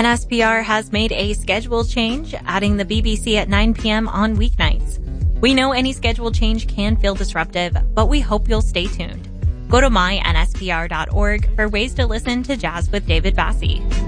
NSPR has made a schedule change, adding the BBC at 9 p.m. on weeknights. We know any schedule change can feel disruptive, but we hope you'll stay tuned. Go to mynspr.org for ways to listen to Jazz with David Bassi.